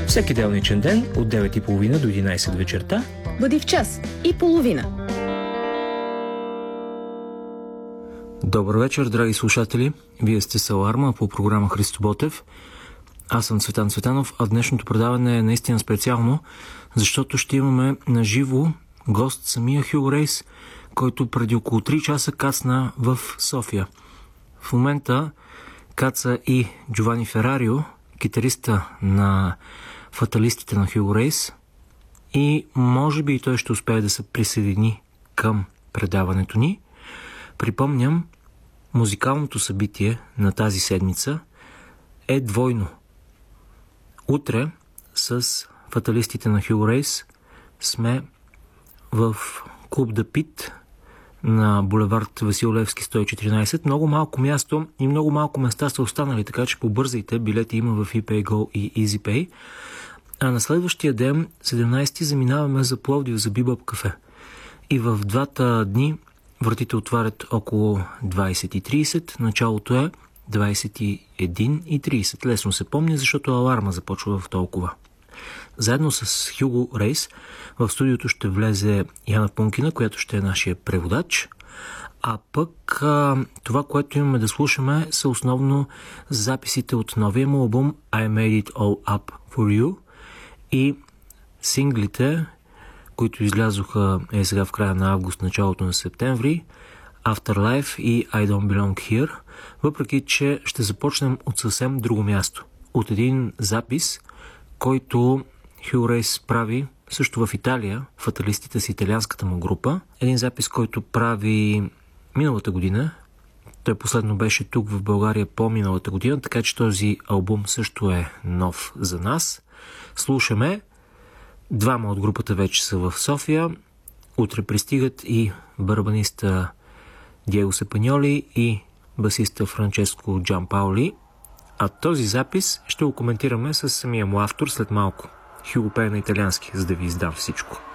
Всеки делничен ден от 9:30 до 11 вечерта. Бъди в час и половина. Добър вечер, драги слушатели. Вие сте с Аларма по програма Христо Ботев. Аз съм Цветан Цветанов, а днешното предаване е наистина специално, защото ще имаме на живо гост самия Хюго Рейс, който преди около 3 часа кацна в София. В момента каца и Джовани Ферарио, китариста на фаталистите на Хюго Рейс, и може би и той ще успее да се присъедини към предаването ни. Припомням, музикалното събитие на тази седмица е двойно. Утре с фаталистите на Хюго Рейс сме в клуб Да Пит на булевард Васил Левски 114. Много малко място и много малко места са останали, така че побързайте. Билети има в ePayGo и EasyPay. А на следващия ден, 17-ти, заминаваме за Пловдив за Бибъп кафе. И в двата дни вратите отварят около 20:30. Началото е 21:30. Лесно се помни, защото Аларма започва в толкова. Заедно с Хюго Рейс в студиото ще влезе Яна Пункина, която ще е нашия преводач. А пък това, което имаме да слушаме, са основно записите от новия му албум I Made It All Up For You и синглите, които излязоха сега в края на август, началото на септември, Afterlife и I Don't Belong Here, въпреки че ще започнем от съвсем друго място. От един запис, който Хюго Рейс прави също в Италия, фаталистите с италианската му група. Един запис, който прави миналата година. Той последно беше тук в България по-миналата година, така че този албум също е нов за нас. Слушаме. Двама от групата вече са в София. Утре пристигат и барабаниста Диего Сепаньоли и басиста Франческо Джампаули. А този запис ще го коментираме с самия му автор след малко. Хюго пее на италиански, за да ви издам всичко.